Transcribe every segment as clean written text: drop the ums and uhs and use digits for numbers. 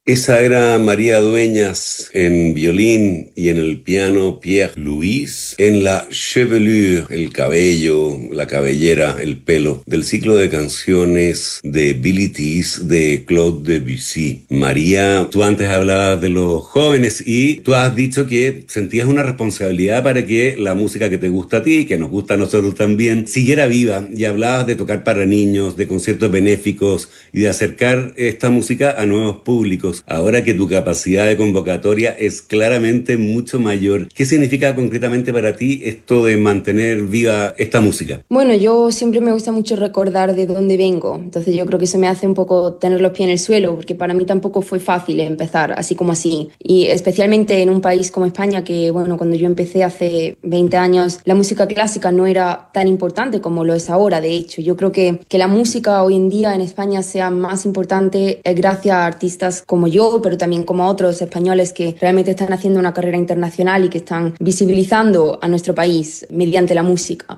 Esa era María Dueñas en violín y en el piano Pierre Louis, en la chevelure, el cabello, la cabellera, el pelo, del ciclo de canciones de Billie Tees de Claude Debussy. María, tú antes hablabas de los jóvenes y tú has dicho que sentías una responsabilidad para que la música que te gusta a ti, que nos gusta a nosotros también, siguiera viva, y hablabas de tocar para niños, de conciertos benéficos y de acercar esta música a nuevos públicos. Ahora que tu capacidad de convocatoria es claramente mucho mayor, ¿qué significa concretamente para ti esto de mantener viva esta música? Bueno, yo siempre me gusta mucho recordar de dónde vengo, entonces yo creo que eso me hace un poco tener los pies en el suelo, porque para mí tampoco fue fácil empezar así como así, y especialmente en un país como España, que bueno, cuando yo empecé hace 20 años, la música clásica no era tan importante como lo es ahora. De hecho, yo creo que la música hoy en día en España sea más importante gracias a artistas como yo, pero también como otros españoles que realmente están haciendo una carrera internacional y que están visibilizando a nuestro país mediante la música.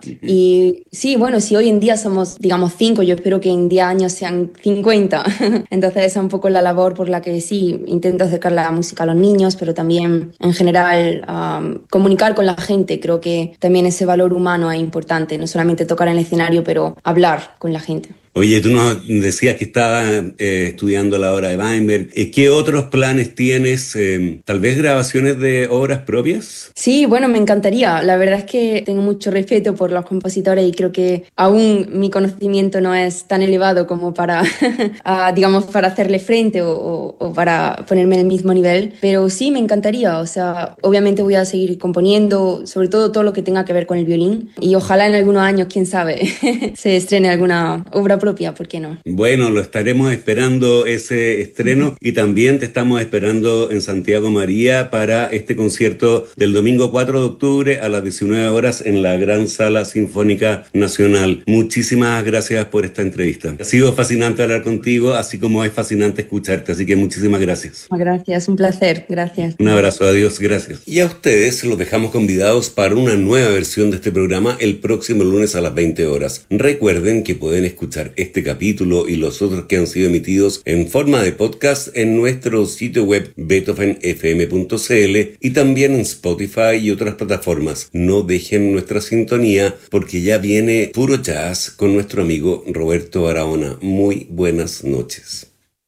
Y sí, bueno, si hoy en día somos, digamos, 5, yo espero que en 10 años sean 50. Entonces esa es un poco la labor por la que sí intento acercar la música a los niños, pero también en general comunicar con la gente. Creo que también ese valor humano es importante, no solamente tocar en el escenario, pero hablar con la gente. Oye, tú nos decías que estabas estudiando la obra de Weinberg. ¿Qué otros planes tienes? ¿Tal vez grabaciones de obras propias? Sí, bueno, me encantaría. La verdad es que tengo mucho respeto por los compositores y creo que aún mi conocimiento no es tan elevado como para, digamos, para hacerle frente o para ponerme en el mismo nivel. Pero sí, me encantaría. O sea, obviamente voy a seguir componiendo, sobre todo lo que tenga que ver con el violín. Y ojalá en algunos años, quién sabe, se estrene alguna obra propia, ¿por qué no? Bueno, lo estaremos esperando ese estreno y también te estamos esperando en Santiago María para este concierto del domingo 4 de octubre a las 19 horas en la Gran Sala Sinfónica Nacional. Muchísimas gracias por esta entrevista. Ha sido fascinante hablar contigo, así como es fascinante escucharte, así que muchísimas gracias. Gracias, un placer, gracias. Un abrazo, adiós, gracias. Y a ustedes los dejamos convidados para una nueva versión de este programa el próximo lunes a las 20 horas. Recuerden que pueden escuchar este capítulo y los otros que han sido emitidos en forma de podcast en nuestro sitio web beethovenfm.cl y también en Spotify y otras plataformas. No dejen nuestra sintonía porque ya viene Puro Jazz con nuestro amigo Roberto Barahona. Muy buenas noches.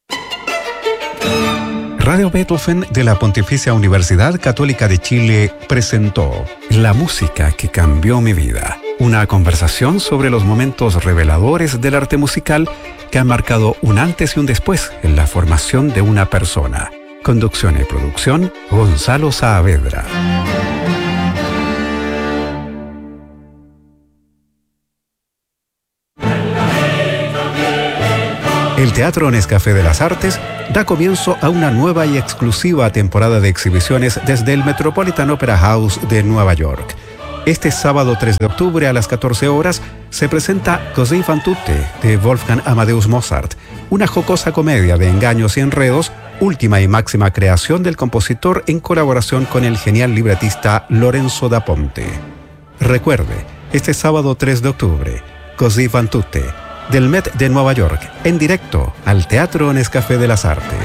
Radio Beethoven de la Pontificia Universidad Católica de Chile presentó La música que cambió mi vida. Una conversación sobre los momentos reveladores del arte musical que han marcado un antes y un después en la formación de una persona. Conducción y producción, Gonzalo Saavedra. El Teatro Nescafé de las Artes da comienzo a una nueva y exclusiva temporada de exhibiciones desde el Metropolitan Opera House de Nueva York. Este sábado 3 de octubre a las 14 horas se presenta Così fan tutte de Wolfgang Amadeus Mozart, una jocosa comedia de engaños y enredos, última y máxima creación del compositor en colaboración con el genial libretista Lorenzo da Ponte. Recuerde, este sábado 3 de octubre, Così fan tutte, del Met de Nueva York, en directo al Teatro Nescafé de las Artes.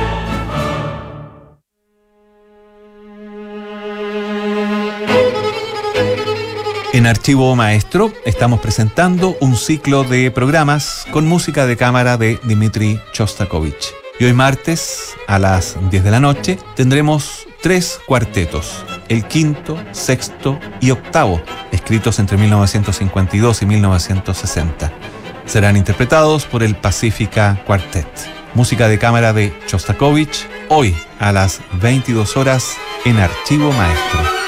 En Archivo Maestro estamos presentando un ciclo de programas con música de cámara de Dmitri Shostakovich. Y hoy martes a las 10 de la noche tendremos 3 cuartetos, el quinto, sexto y octavo, escritos entre 1952 y 1960. Serán interpretados por el Pacifica Quartet. Música de cámara de Shostakovich, hoy a las 22 horas en Archivo Maestro.